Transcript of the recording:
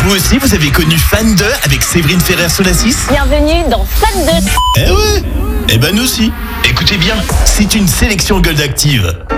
Vous aussi, vous avez connu Fan 2 avec Séverine Ferrer-Solassis? Bienvenue dans Fan 2. Eh ouais. Eh ben nous aussi. Écoutez bien, c'est une sélection Gold Active.